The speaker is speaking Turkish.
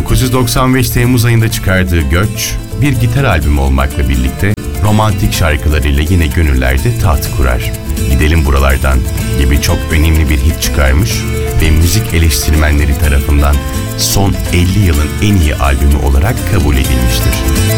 1995 Temmuz ayında çıkardığı Göç, bir gitar albümü olmakla birlikte romantik şarkılarıyla yine gönüllerde taht kurar. Gidelim Buralardan gibi çok önemli bir hit çıkarmış ve müzik eleştirmenleri tarafından son 50 yılın en iyi albümü olarak kabul edilmiştir.